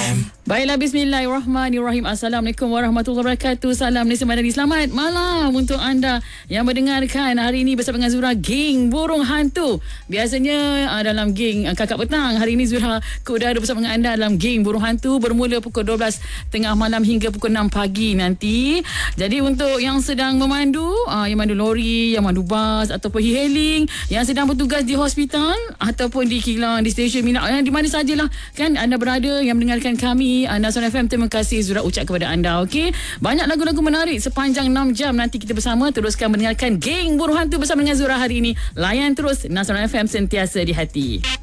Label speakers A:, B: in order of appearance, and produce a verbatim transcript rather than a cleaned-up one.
A: Baiklah, bismillahirrahmanirrahim. Assalamualaikum warahmatullahi wabarakatuh. Salam Nisa Madani. Selamat malam untuk anda yang mendengarkan hari ini bersama dengan Zura, geng burung hantu. Biasanya uh, dalam geng uh, kakak petang, hari ini Zura ke udara bersama dengan anda dalam geng burung hantu bermula pukul dua belas tengah malam hingga pukul enam pagi nanti. Jadi untuk yang sedang memandu, uh, yang mandu lori, yang mandu bas ataupun e-hailing, yang sedang bertugas di hospital ataupun di kilang, di stesen minyak, uh, di mana sajalah kan anda berada yang mendengarkan kami Nasional F M, terima kasih Zura ucap kepada anda. Okey, banyak lagu-lagu menarik sepanjang enam jam nanti kita bersama teruskan mendengarkan geng burung hantu bersama dengan Zura hari ini. Layan terus Nasional F M, sentiasa di hati.